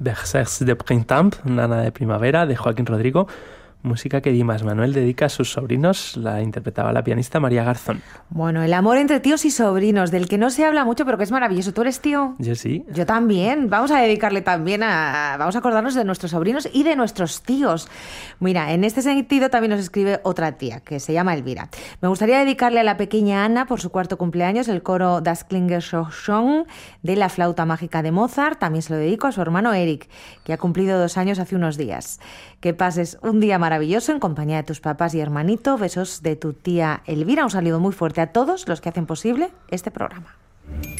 Bergers de Printemps, Nana de Primavera, de Joaquín Rodrigo. Música que Dimas Manuel dedica a sus sobrinos, la interpretaba la pianista María Garzón. Bueno, el amor entre tíos y sobrinos, del que no se habla mucho, pero que es maravilloso. ¿Tú eres tío? Yo sí. Yo también. Vamos a dedicarle también vamos a acordarnos de nuestros sobrinos y de nuestros tíos. Mira, en este sentido también nos escribe otra tía, que se llama Elvira. Me gustaría dedicarle a la pequeña Ana, por su 4º cumpleaños, el coro Das Klingelschön de la flauta mágica de Mozart. También se lo dedico a su hermano Eric, que ha cumplido 2 años hace unos días. Que pases un día maravilloso en compañía de tus papás y hermanito. Besos de tu tía Elvira. Un saludo muy fuerte a todos los que hacen posible este programa.